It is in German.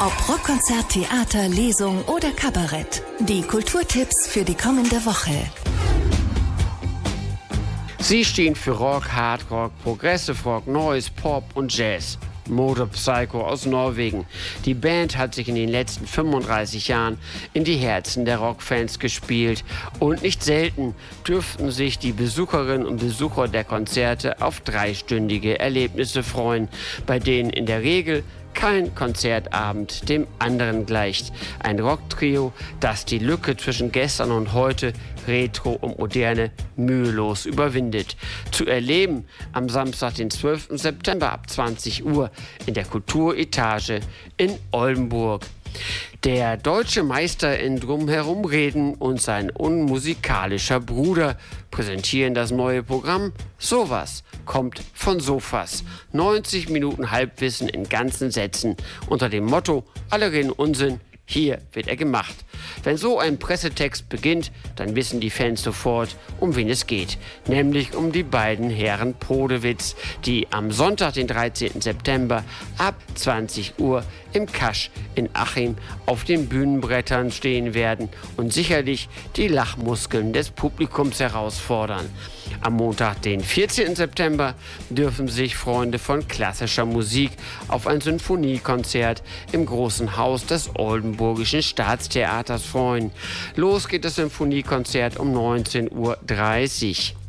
Ob Rockkonzert, Theater, Lesung oder Kabarett. Die Kulturtipps für die kommende Woche. Sie stehen für Rock, Hardrock, Progressive Rock, Noise, Pop und Jazz. Motor Psycho aus Norwegen. Die Band hat sich in den letzten 35 Jahren in die Herzen der Rockfans gespielt und nicht selten dürften sich die Besucherinnen und Besucher der Konzerte auf dreistündige Erlebnisse freuen, bei denen in der Regel kein Konzertabend dem anderen gleicht. Ein Rocktrio, das die Lücke zwischen gestern und heute, Retro und Moderne, mühelos überwindet. Zu erleben am Samstag, den 12. September ab 20 Uhr in der Kulturetage in Oldenburg. Der deutsche Meister in Drumherumreden und sein unmusikalischer Bruder präsentieren das neue Programm Sowas kommt von Sofas. 90 Minuten Halbwissen in ganzen Sätzen unter dem Motto: Alle reden Unsinn, hier wird er gemacht. Wenn so ein Pressetext beginnt, dann wissen die Fans sofort, um wen es geht. Nämlich um die beiden Herren Podewitz, die am Sonntag, den 13. September ab 20 Uhr im Kasch in Achim auf den Bühnenbrettern stehen werden und sicherlich die Lachmuskeln des Publikums herausfordern. Am Montag, den 14. September, dürfen sich Freunde von klassischer Musik auf ein Sinfoniekonzert im Großen Haus des Oldenburgischen Staatstheaters freuen. Los geht das Sinfoniekonzert um 19:30 Uhr.